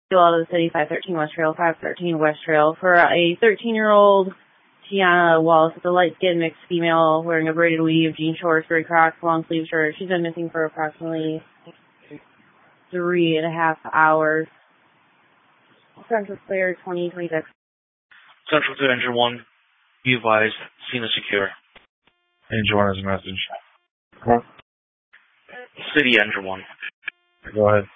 Out of the city, 513 West Trail, 513 West Trail, for a 13-year-old Tiana Wallace with a light-skinned mixed female wearing a braided weave, jean shorts, gray Crocs, long-sleeve shirt. She's been missing for approximately 3.5 hours. Central Clear 2026. Central to Engine 1. Be advised, scene is secure. Engine 1 has a message. City Engine 1. Go ahead.